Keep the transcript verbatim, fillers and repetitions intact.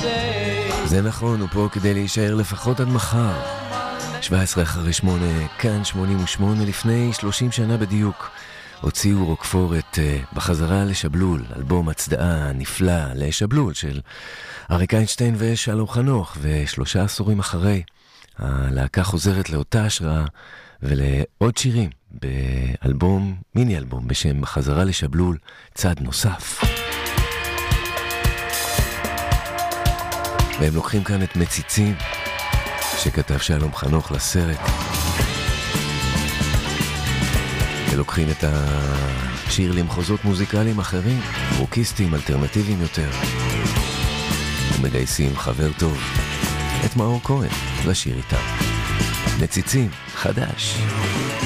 זה נכון, הוא פה כדי להישאר לפחות עד מחר. שבע עשרה אחרי שמונה, כאן שמונים ושמונה, לפני שלושים שנה בדיוק. הוציאו רוקפורט uh, בחזרה לשבלול, אלבום הצדעה נפלא לשבלול של אריק איינשטיין ושלום חנוך, ושלושה עשורים אחרי הלהקה חוזרת לאותה השראה ולעוד שירים באלבום, מיני אלבום בשם בחזרה לשבלול, צד נוסף. והם לוקחים כאן את מציצים שכתב שלום חנוך לסרט, ולוקחים את השיר למחוזות מוזיקליים אחרים, רוקיסטים אלטרנטיביים יותר, ומגייסים חבר טוב, את מאור כהן, לשיר איתם. מציצים, חדש.